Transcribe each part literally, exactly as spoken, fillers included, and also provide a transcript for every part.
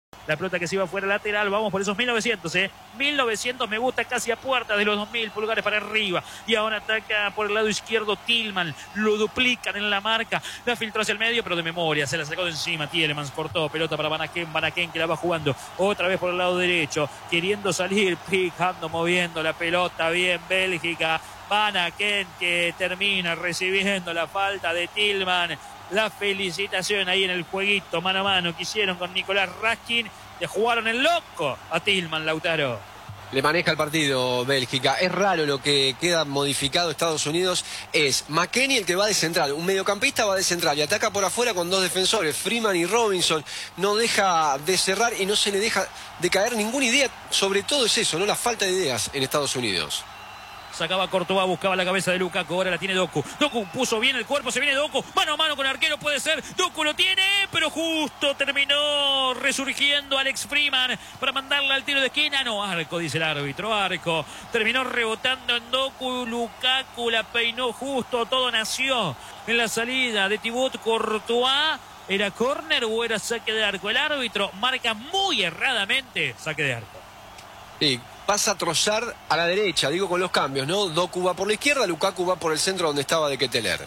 La pelota que se iba fuera lateral, vamos por esos mil novecientos, ¿eh? mil novecientos me gusta, casi a puerta de los dos mil, pulgares para arriba. Y ahora ataca por el lado izquierdo Tillman, lo duplican en la marca, la filtró hacia el medio, pero de memoria, se la sacó de encima. Tielemans cortó, pelota para Van Aken, Van Aken que la va jugando otra vez por el lado derecho, queriendo salir, picando, moviendo la pelota, bien Bélgica. Van Aken que termina recibiendo la falta de Tillman. La felicitación ahí en el jueguito mano a mano que hicieron con Nicolás Raskin. Le jugaron el loco a Tillman, Lautaro. Le maneja el partido Bélgica. Es raro lo que queda modificado Estados Unidos. Es McKennie el que va de central. Un mediocampista va de central y ataca por afuera con dos defensores, Freeman y Robinson. No deja de cerrar y no se le deja de caer ninguna idea. Sobre todo es eso, ¿no? La falta de ideas en Estados Unidos. Sacaba Courtois, buscaba la cabeza de Lukaku, ahora la tiene Doku. Doku puso bien el cuerpo, se viene Doku, mano a mano con el arquero, puede ser. Doku lo tiene, pero justo terminó resurgiendo Alex Freeman para mandarla al tiro de esquina. No, arco, dice el árbitro, arco. Terminó rebotando en Doku, Lukaku la peinó justo, todo nació en la salida de Thibaut Courtois. ¿Era córner o era saque de arco? El árbitro marca muy erradamente saque de arco. Sí, pasa a trozar a la derecha, digo con los cambios, ¿no? Doku va por la izquierda, Lukaku va por el centro donde estaba de Ketelaere.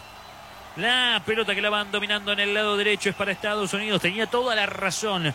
La pelota que la van dominando en el lado derecho es para Estados Unidos. Tenía toda la razón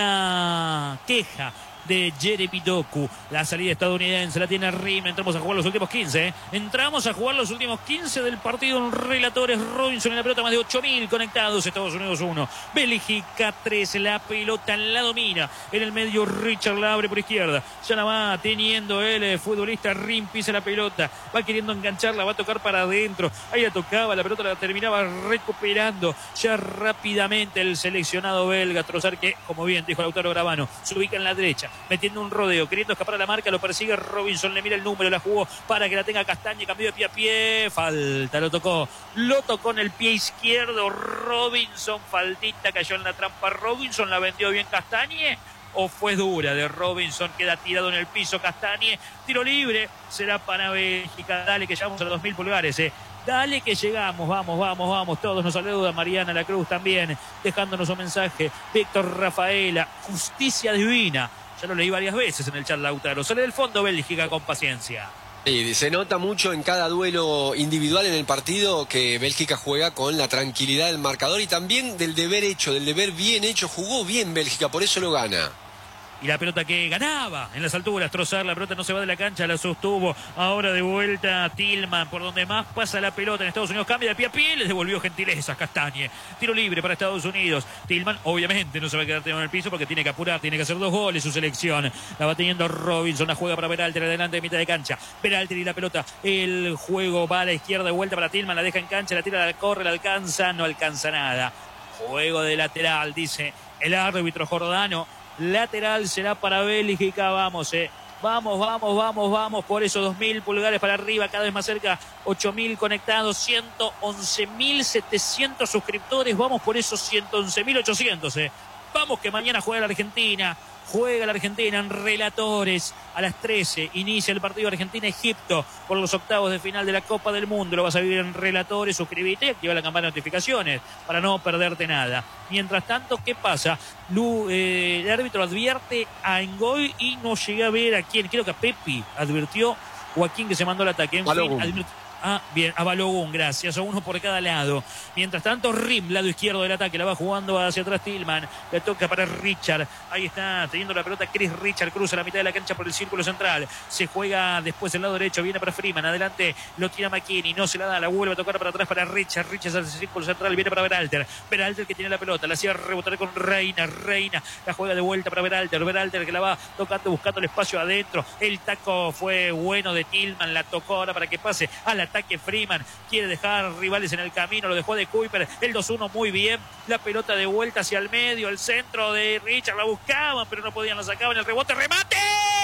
la queja de Jeremy Doku. La salida estadounidense la tiene Rim. Entramos a jugar los últimos quince. ¿eh? Entramos a jugar los últimos quince del partido en relatores. Robinson en la pelota, más de ocho mil conectados. Estados Unidos uno, Bélgica tres. La pelota la domina. En el medio Richard la abre por izquierda. Ya la va teniendo el futbolista Rim. Pisa la pelota. Va queriendo engancharla. Va a tocar para adentro. Ahí la tocaba. La pelota la terminaba recuperando ya rápidamente el seleccionado belga. Trozar que, como bien dijo Lautaro Gravano, se ubica en la derecha, metiendo un rodeo, queriendo escapar a la marca, lo persigue Robinson, le mira el número, la jugó para que la tenga Castañe, cambió de pie a pie, falta, lo tocó, lo tocó en el pie izquierdo Robinson, faltita, cayó en la trampa Robinson, la vendió bien Castañe, o fue dura de Robinson, queda tirado en el piso Castañe, tiro libre, será para Bélgica, dale que llegamos a los dos mil pulgares, eh. Dale que llegamos, vamos, vamos, vamos. Todos nos saluda Mariana La Cruz también, dejándonos un mensaje. Víctor Rafaela, justicia divina. Ya lo leí varias veces en el chat, Lautaro. Sale del fondo Bélgica con paciencia. Sí, se nota mucho en cada duelo individual en el partido que Bélgica juega con la tranquilidad del marcador y también del deber hecho, del deber bien hecho. Jugó bien Bélgica, por eso lo gana. Y la pelota que ganaba en las alturas, Trozar, la pelota no se va de la cancha, la sostuvo, ahora de vuelta Tillman, por donde más pasa la pelota en Estados Unidos, cambia de pie a pie, le devolvió gentileza Castañe, tiro libre para Estados Unidos. Tillman obviamente no se va a quedar tirado en el piso porque tiene que apurar, tiene que hacer dos goles su selección, la va teniendo Robinson, la juega para Berhalter, adelante de mitad de cancha, Berhalter y la pelota, el juego va a la izquierda, de vuelta para Tillman, la deja en cancha, la tira, la corre, la alcanza, no alcanza nada, juego de lateral, dice el árbitro Jordano. Lateral será para Bélgica, vamos, eh. Vamos, vamos, vamos, vamos por esos dos mil pulgares para arriba, cada vez más cerca, ocho mil conectados, ciento once mil setecientos suscriptores, vamos por esos ciento once mil ochocientos, eh. Vamos que mañana juega la Argentina, juega la Argentina en relatores a las trece, inicia el partido Argentina-Egipto por los octavos de final de la Copa del Mundo, lo vas a vivir en relatores, suscríbete y activa la campana de notificaciones para no perderte nada. Mientras tanto, ¿qué pasa? Lu, eh, el árbitro advierte a Ngoy y no llega a ver a quién, creo que a Pepi advirtió o a quién que se mandó el ataque. En fin, advirtió. Ah, bien, a Balogun, gracias, a uno por cada lado. Mientras tanto, Rim, lado izquierdo del ataque, la va jugando hacia atrás Tillman, le toca para Richard, ahí está, teniendo la pelota Chris Richard, cruza la mitad de la cancha por el círculo central, se juega después el lado derecho, viene para Freeman, adelante lo tira McKennie, no se la da, la vuelve a tocar para atrás para Richard, Richard hacia el círculo central, viene para Berhalter, Berhalter que tiene la pelota, la hacía rebotar con Reina, Reina, la juega de vuelta para Berhalter, Berhalter que la va tocando, buscando el espacio adentro, el taco fue bueno de Tillman, la tocó ahora para que pase al ataque Freeman, quiere dejar rivales en el camino, lo dejó de Kuiper, el dos uno muy bien, la pelota de vuelta hacia el medio, el centro de Richard, la buscaban pero no podían, la sacaban, el rebote, remate,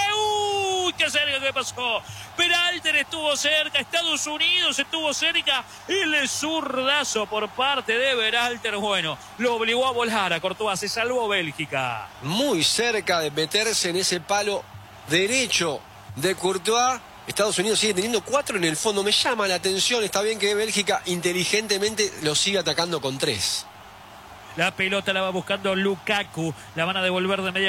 uy, qué cerca que pasó, Berhalter estuvo cerca, Estados Unidos estuvo cerca, el zurdazo por parte de Berhalter, bueno, lo obligó a volar a Courtois, se salvó Bélgica. Muy cerca de meterse en ese palo derecho de Courtois. Estados Unidos sigue teniendo cuatro en el fondo. Me llama la atención, está bien que Bélgica inteligentemente lo siga atacando con tres. La pelota la va buscando Lukaku, la van a devolver de media